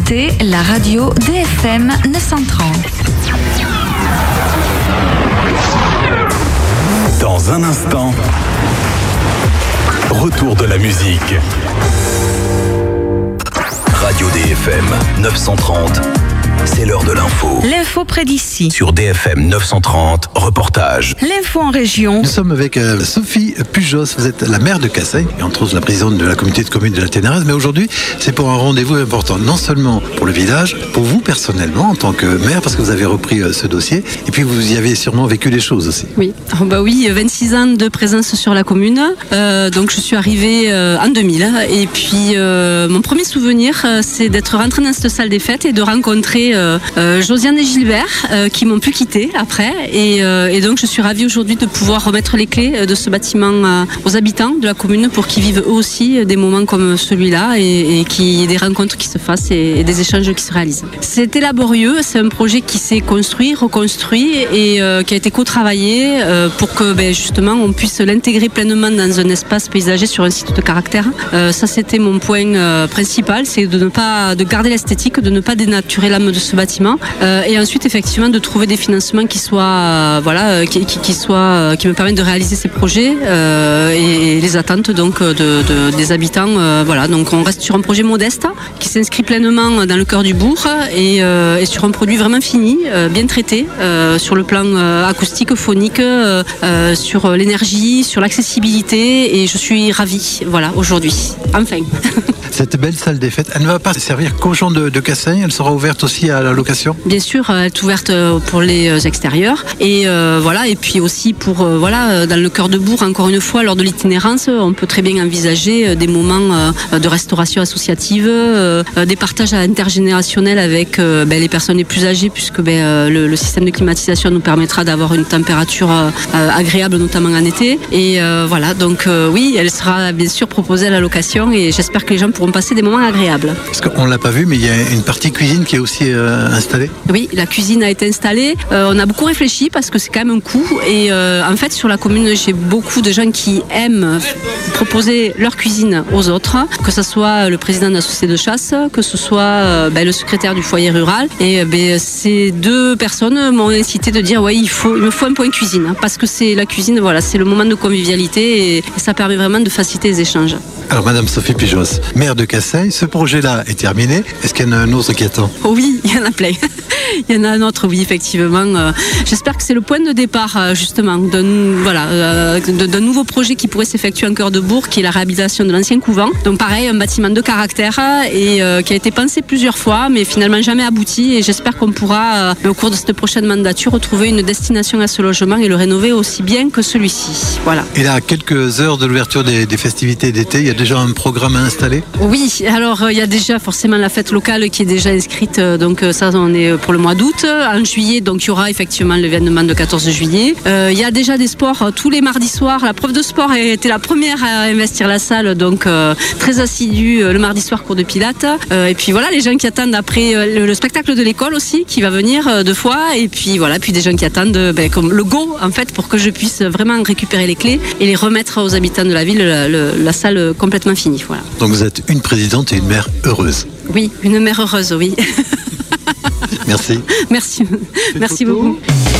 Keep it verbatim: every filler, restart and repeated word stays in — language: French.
écoutez la radio D F M neuf cent trente. Dans un instant, retour de la musique. Radio D F M neuf cent trente, c'est l'heure de l'info. L'info près d'ici. Sur D F M neuf cent trente, reportage. L'info en région. Nous sommes avec euh, Sophie Pujos, vous êtes la maire de Casseille, et entre autres la présidente de la communauté de communes de la Ténérèse, mais aujourd'hui c'est pour un rendez-vous important, non seulement pour le village, pour vous personnellement en tant que maire, parce que vous avez repris euh, ce dossier, et puis vous y avez sûrement vécu des choses aussi. Oui, oh bah oui, vingt-six ans de présence sur la commune, euh, donc je suis arrivée euh, en deux mille, et puis euh, mon premier souvenir euh, c'est d'être rentrée dans cette salle des fêtes et de rencontrer euh, euh, Josiane et Gilbert euh, qui m'ont pu quitter après, et, euh, et donc je suis ravie aujourd'hui de pouvoir remettre les clés de ce bâtiment euh, aux habitants de la commune pour qu'ils vivent eux aussi des moments comme celui-là et, et qu'il y ait des rencontres qui se fassent et, et des échanges qui se réalisent. C'était laborieux, c'est un projet qui s'est construit, reconstruit et euh, qui a été co-travaillé euh, pour que ben, justement on puisse l'intégrer pleinement dans un espace paysager sur un site de caractère. Euh, ça c'était mon point euh, principal, c'est de ne pas de garder l'esthétique, de ne pas dénaturer l'âme de ce bâtiment euh, et ensuite effectivement de trouver des financements qui soient euh, voilà euh, qui, qui, qui soient euh, qui me permettent de réaliser ces projets euh, et, et les attentes donc de, de des habitants euh, voilà, donc on reste sur un projet modeste qui s'inscrit pleinement dans le cœur du bourg et, euh, et sur un produit vraiment fini, euh, bien traité euh, sur le plan euh, acoustique, phonique, euh, euh, sur l'énergie, sur l'accessibilité, et je suis ravie voilà aujourd'hui enfin. Cette belle salle des fêtes, elle ne va pas servir qu'aux gens de, de Casseille, elle sera ouverte aussi à la location? Bien sûr, elle est ouverte pour les extérieurs et euh, voilà, et puis aussi pour euh, voilà, dans le cœur de bourg, encore une fois, lors de l'itinérance, on peut très bien envisager des moments euh, de restauration associative, euh, des partages intergénérationnels avec euh, ben, les personnes les plus âgées, puisque ben, euh, le, le système de climatisation nous permettra d'avoir une température euh, agréable, notamment en été. Et euh, voilà, donc euh, oui, elle sera bien sûr proposée à la location et j'espère que les gens pourront passer des moments agréables. Parce qu'on ne l'a pas vu, mais il y a une partie cuisine qui est aussi euh, installée. Oui, la cuisine a été installée. Euh, on a beaucoup réfléchi parce que c'est quand même un coût. Et euh, en fait, sur la commune, j'ai beaucoup de gens qui aiment proposer leur cuisine aux autres, que ce soit le président de la société de chasse, que ce soit euh, ben, le secrétaire du foyer rural. Et ben, ces deux personnes m'ont incité de dire ouais, il faut, il me faut un point cuisine, hein, parce que c'est la cuisine, voilà, c'est le moment de convivialité et, et ça permet vraiment de faciliter les échanges. Alors, Madame Sophie Pujos, maire de Casseille, ce projet-là est terminé. Est-ce qu'il y en a un autre qui attend? Oh oui, il y en a plein. Il y en a un autre, oui, effectivement. Euh, j'espère que c'est le point de départ, euh, justement, d'un, voilà, euh, d'un nouveau projet qui pourrait s'effectuer en cœur de bourg, qui est la réhabilitation de l'ancien couvent. Donc, pareil, un bâtiment de caractère et euh, qui a été pensé plusieurs fois, mais finalement jamais abouti. Et j'espère qu'on pourra, euh, au cours de cette prochaine mandature, retrouver une destination à ce logement et le rénover aussi bien que celui-ci. Voilà. Et là, à quelques heures de l'ouverture des, des festivités d'été, il y a déjà un programme à installer? Oui, alors euh, il y a déjà forcément la fête locale qui est déjà inscrite. Euh, donc euh, ça, on est pour le mois d'août. En juillet, donc il y aura effectivement l'événement de quatorze juillet. Euh, il y a déjà des sports euh, tous les mardis soirs. La prof de sport a été la première à investir la salle, donc euh, très assidue euh, le mardi soir, cours de pilates. Euh, et puis voilà, les gens qui attendent après euh, le, le spectacle de l'école aussi, qui va venir euh, deux fois. Et puis voilà, puis des gens qui attendent euh, ben, comme le go en fait, pour que je puisse vraiment récupérer les clés et les remettre aux habitants de la ville, la, la, la salle complètement finie. Voilà. Donc vous êtes une présidente et une maire heureuse. Oui, une mère heureuse, oui. Merci. Merci. Merci beaucoup.